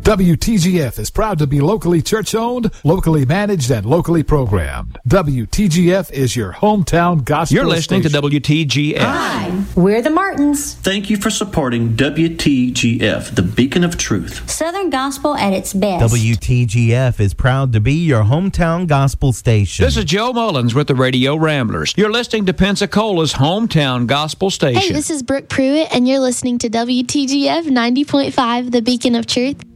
WTGF is proud to be locally church-owned, locally managed, and locally programmed. WTGF is your hometown gospel You're listening station. to WTGF. Hi, we're the Martins. Thank you for supporting WTGF, the beacon of truth. Southern gospel at its best. WTGF is proud to be your hometown gospel station. This is Joe Mullins with the Radio Ramblers. You're listening to Pensacola's hometown gospel station. Hey, this is Brooke Pruitt, and you're listening to WTGF 90.5, the beacon of truth.